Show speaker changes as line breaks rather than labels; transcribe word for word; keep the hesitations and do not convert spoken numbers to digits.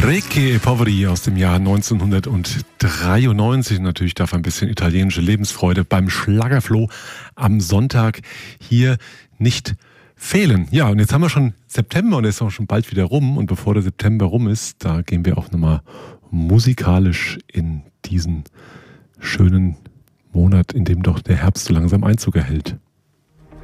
Requie e Poveri aus dem Jahr neunzehnhundertdreiundneunzig. Natürlich darf ein bisschen italienische Lebensfreude beim Schlagerfloh am Sonntag hier nicht fehlen. Ja, und jetzt haben wir schon September und es ist auch schon bald wieder rum. Und bevor der September rum ist, da gehen wir auch nochmal musikalisch in diesen schönen Monat, in dem doch der Herbst so langsam Einzug erhält.